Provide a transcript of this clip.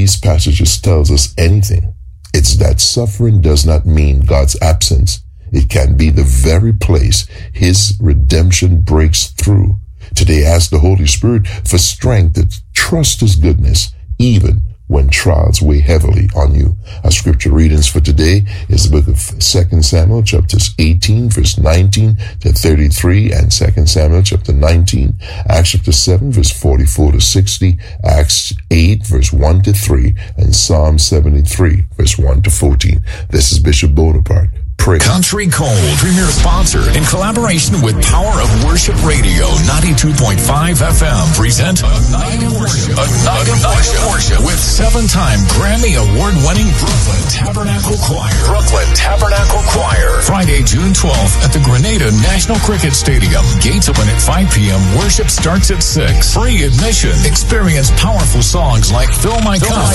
these passages tells us anything, it's that suffering does not mean God's absence. It can be the very place his redemption breaks through. Today, ask the Holy Spirit for strength to trust his goodness, even when trials weigh heavily on you. Our scripture readings for today is the book of 2 Samuel, chapters 18, verse 19 to 33, and 2 Samuel, chapter 19, Acts chapter 7, verse 44 to 60, Acts 8, verse 1 to 3, and Psalm 73, verse 1 to 14. This is Bishop Bonaparte. Pray. Country Cold, premier sponsor in collaboration with Power of Worship Radio 92.5 FM, present A Night of Worship. A Night of Worship with 7-time Grammy Award-winning Brooklyn Tabernacle Choir. Brooklyn Tabernacle Choir. Friday, June 12th at the Grenada National Cricket Stadium. Gates open at 5 p.m. Worship starts at 6. Free admission. Experience powerful songs like Fill My Cup,